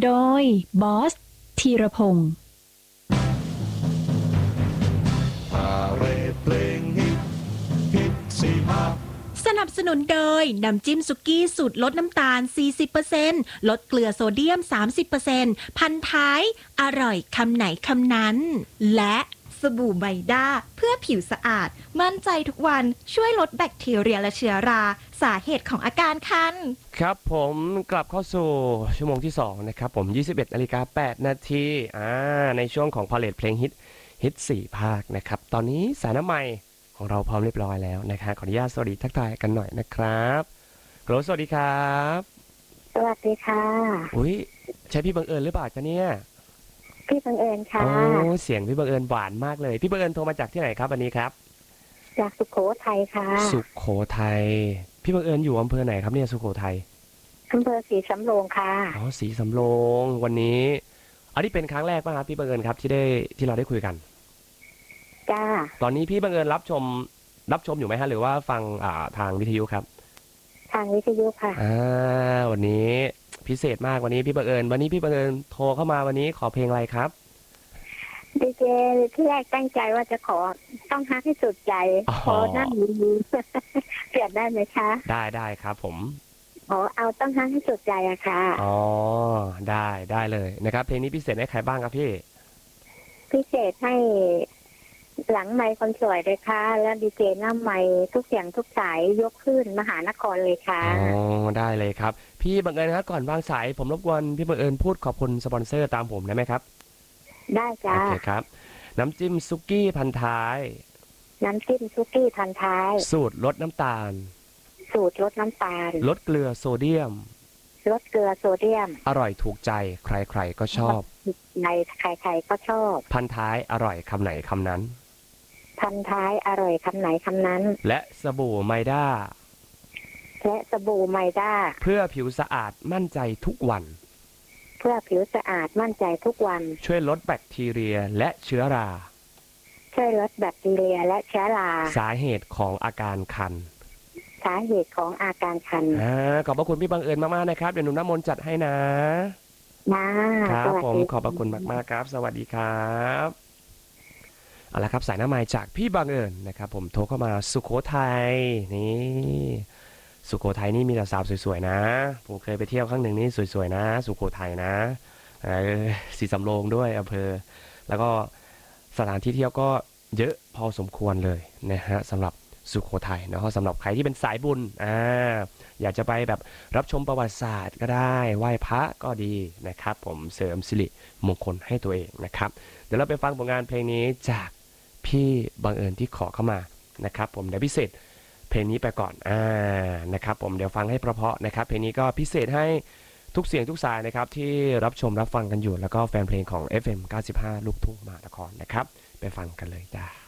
โดยบอสธีรพงศ์สนับสนุนโดยน้ำจิ้มสุกี้สูตรลดน้ำตาล 40% ลดเกลือโซเดียม 30% พันท้ายอร่อยคำไหนคำนั้นและสบู่ไมด้าเพื่อผิวสะอาดมั่นใจทุกวันช่วยลดแบคทีเรียและเชื้อราสาเหตุของอาการคันครับผมกลับเข้าสู่ชั่วโมงที่2นะครับผม 21:08 นาทีในช่วงของพาเลทเพลงฮิต4ภาคนะครับตอนนี้สายน้ำใหม่ของเราพร้อมเรียบร้อยแล้วนะครับขออนุญาตสวัสดีทักทายกันหน่อยนะครับโหลสวัสดีครับสวัสดีค่ะอุ้ยใช่พี่บังเอิญหรือเปล่าจ๊ะเนี่ยพี่บังเอิญค่ะโอ้เสียงพี่บังเอิญหวานมากเลยพี่บังเอิญโทรมาจากที่ไหนครับวันนี้ครับจากสุโขทัยค่ะสุโขทัยพี่บังเอิญอยู่อำเภอไหนครับเนี่ยสุโขทัยอำเภอศรีสำโรงค่ะอ๋อศรีสำโรงวันนี้อันนี้เป็นครั้งแรกป่ะครับพี่บังเอิญครับที่เราได้คุยกันจ้าตอนนี้พี่บังเอิญรับชมอยู่ไหมฮะหรือว่าฟังทางวิทยุครับทางวิทยุค่ะวันนี้พิเศษมากวันนี้พี่บังเอิญโทรเข้ามาวันนี้ขอเพลงอะไรครับดีเจที่แรกตั้งใจว่าจะขอต้องฮักให้สุดใจขอนั่งเปลี่ยนได้ไหมคะได้ครับผมเอาต้องฮักให้สุดใจอะค่ะอ๋อได้เลยนะครับเพลงนี้พิเศษให้ใครบ้างครับพี่พิเศษให้หลังไมค์คนสวยเลยค่ะแล้วดีเจหน้าไมค์ทุกเสียงทุกสายยกขึ้นมหานครเลยค่ะอ๋อได้เลยครับพี่บังเอิญครับก่อนวางสายผมรบกวนพี่บังเอิญพูดขอบคุณสปอนเซอร์ตามผมได้ไหมครับได้จ้าโอเคครับน้ำจิ้มซุกี้พันท้ายน้ำจิ้มซุกี้พันท้ายสูตรลดน้ำตาลลดเกลือโซเดียมอร่อยถูกใจใครๆก็ชอบในใครๆก็ชอบพันท้ายอร่อยคำไหนคำนั้นพันท้ายอร่อยคำไหนคำนั้นและสบู่ไมด้าเพื่อผิวสะอาดมั่นใจทุกวันช่วยลดแบคทีเรียและเชื้อราสาเหตุของอาการคันขอบพระคุณพี่บังเอิญมากๆนะครับเดี๋ยวหนุ่มน้ำมนต์จัดให้นะครับผมขอบพระคุณมากๆครับสวัสดีครับเอาละครับสายน้ำไม้จากพี่บังเอิญนะครับผมโทรเข้ามาสุโขทัยนี่สุโขทัยนี่มีแต่สาวสวยๆนะผมเคยไปเที่ยวครั้งหนึ่งนี่สวยๆนะสุโขทัยนะศรีสำโรงด้วยอำเภอแล้วก็สถานที่เที่ยวก็เยอะพอสมควรเลยนะฮะสำหรับสุโขทัยนะฮะสำหรับใครที่เป็นสายบุญอยากจะไปแบบรับชมประวัติศาสตร์ก็ได้ไหว้พระก็ดีนะครับผมเสริมสิริมงคลให้ตัวเองนะครับเดี๋ยวเราไปฟังผลงานเพลงนี้จากพี่บังเอิญที่ขอเข้ามานะครับผมเดี๋ยวพิเศษเพลงนี้ไปก่อนนะครับผมเดี๋ยวฟังให้เพราะๆนะครับเพลงนี้ก็พิเศษให้ทุกเสียงทุกสายนะครับที่รับชมรับฟังกันอยู่แล้วก็แฟนเพลงของ FM 95 ลูกทุ่งมหานครนะครับไปฟังกันเลยจ้า